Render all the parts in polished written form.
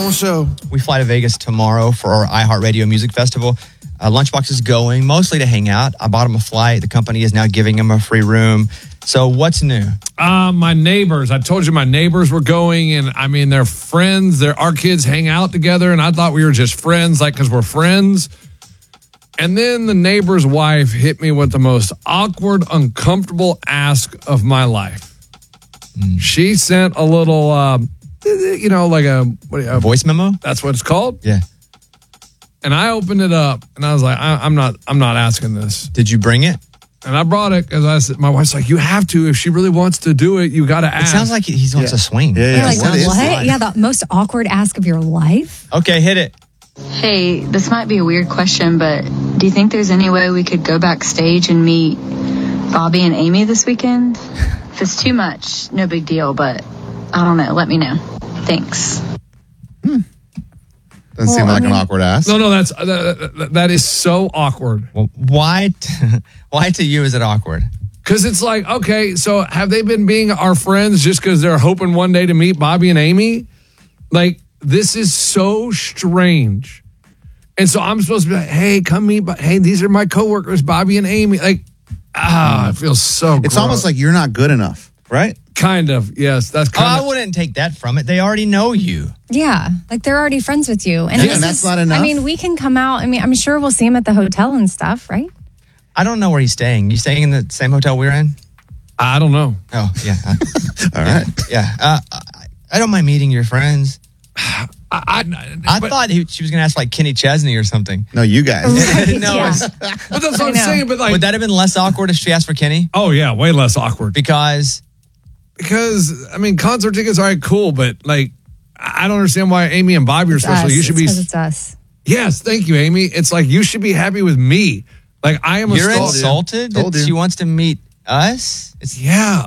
on show. We fly to Vegas tomorrow for our iHeartRadio Music Festival. Lunchbox is going, mostly to hang out. I bought him a flight. The company is now giving him a free room. So what's new? My neighbors. I told you my neighbors were going, and I mean, they're friends. Our kids hang out together, and I thought we were just friends, like, because we're friends. And then the neighbor's wife hit me with the most awkward, uncomfortable ask of my life. She sent a little, like a voice memo? That's what it's called? Yeah. And I opened it up, and I was like, I'm not asking this. Did you bring it? And I brought it because I said, my wife's like, you have to. If she really wants to do it, you got to ask. It sounds like he wants to swing. You're like, what? Yeah, the most awkward ask of your life? Okay, hit it. Hey, this might be a weird question, but do you think there's any way we could go backstage and meet Bobby and Amy this weekend? If it's too much, no big deal, but I don't know. Let me know. Thanks. Doesn't seem like an awkward ask. No, that is so awkward. Well, why to you is it awkward? Because it's like, okay, so have they been being our friends just because they're hoping one day to meet Bobby and Amy? Like, this is so strange. And so I'm supposed to be like, hey, come meet, hey, these are my coworkers, Bobby and Amy. Like, it feels so It's gross. almost like you're not good enough, right? Kind of, yes. That's kind I wouldn't take that from it. They already know you. Yeah, like they're already friends with you. And that's not enough? I mean, we can come out. I mean, I'm sure we'll see him at the hotel and stuff, right? I don't know where he's staying. You staying in the same hotel we're in? I don't know. Oh, yeah. All right. Yeah. I don't mind meeting your friends. I thought she was going to ask like Kenny Chesney or something. No, you guys. No, Yeah. But that's what I'm saying. But like, would that have been less awkward if she asked for Kenny? oh yeah, way less awkward. Because I mean, concert tickets are cool, but like, I don't understand why Amy and Bobby are special. You should be. Because it's us. Yes, thank you, Amy. It's like you should be happy with me. Like I am. you're a insulted Told that you. she wants to meet us. It's Yeah,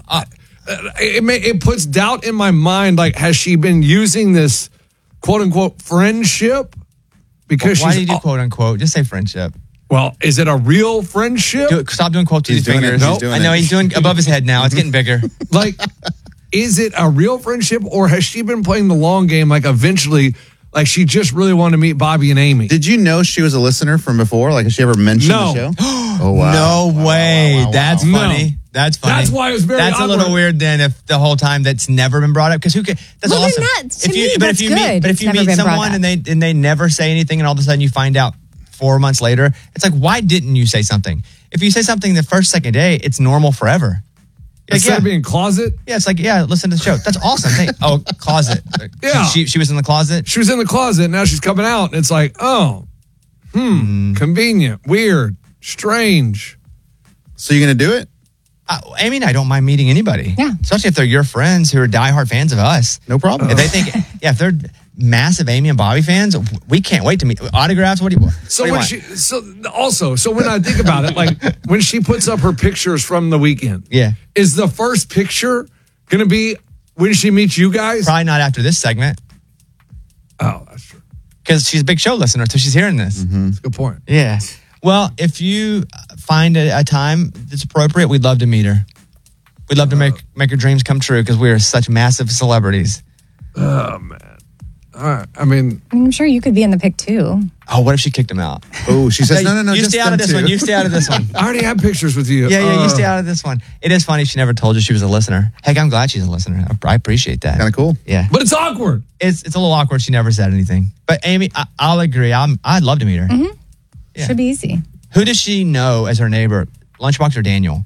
it puts doubt in my mind. Like, has she been using this quote unquote friendship? Because why she's do you do quote unquote? Just say friendship. well, is it a real friendship? Stop doing quotes with He's his doing it. fingers. He's doing I know it. he's doing above his head now. It's getting bigger. Like, is it a real friendship, or has she been playing the long game? Like, eventually, like she just really wanted to meet Bobby and Amy. Did you know she was a listener from before? Like, has she ever mentioned No. the show? Oh, wow. No way. Wow. That's No. funny. That's funny. That's why it was very That's a little awkward. weird then if the whole time that's never been brought up. Because who could? That's Well, then awesome. that- to me, that's good. But if It's you never meet been brought someone up. and they never say anything, and all of a sudden you find out 4 months later, it's like, why didn't you say something? If you say something the second day, it's normal forever. Like, Instead of being closet, yeah, it's like, yeah, listen to the show. That's awesome. Closet. Yeah. She was in the closet. she was in the closet. Now she's coming out, and it's like, oh, convenient, weird, strange. So you're going to do it? Amy and I don't mind meeting anybody. Yeah. Especially if they're your friends who are diehard fans of us. No problem. If they think, if they're massive Amy and Bobby fans, we can't wait to meet. Autographs? What do you want? So What when do you want? so when I think about it, like when she puts up her pictures from the weekend, Yeah. is the first picture going to be when she meets you guys? Probably not after this segment Oh, that's true. because she's a big show listener, so she's hearing this. That's a good point. Yeah. Well, if you find a time that's appropriate, we'd love to meet her. We'd love to make her dreams come true because we are such massive celebrities. Oh man. All right. I mean, I'm sure you could be in the pic too. Oh, what if she kicked him out? Oh, she says, no. You just stay out them of this two. one. You stay out of this one. I already have pictures with you. Yeah, you stay out of this one. It is funny. She never told you she was a listener. Heck, I'm glad she's a listener. I appreciate that. Kind of cool. Yeah. But it's awkward. It's a little awkward. She never said anything. But Amy, I'll agree. I'd love to meet her. Yeah. Should be easy. Who does she know as her neighbor? Lunchbox or Daniel?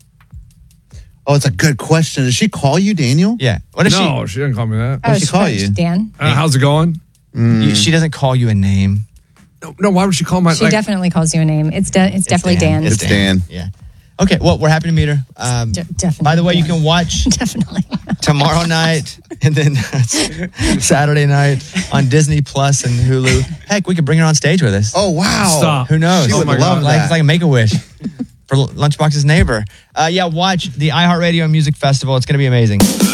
Oh, it's a good question. Does she call you Daniel? Yeah. What is No, she didn't call me that. What'd she call you? Dan. How's it going? She doesn't call you a name. No, why would she call my? She definitely calls you a name. It's definitely Dan. It's Dan. Yeah. Okay. Well, we're happy to meet her. Definitely. By the way, you Dan. can watch Definitely. tomorrow night and then Saturday night on Disney Plus and Hulu. Heck, we could bring her on stage with us. Oh, wow. Stop. Who knows? She would my love God. Like, that. it's like a Make-A-Wish for Lunchbox's neighbor. Yeah, watch the iHeartRadio Music Festival. It's going to be amazing.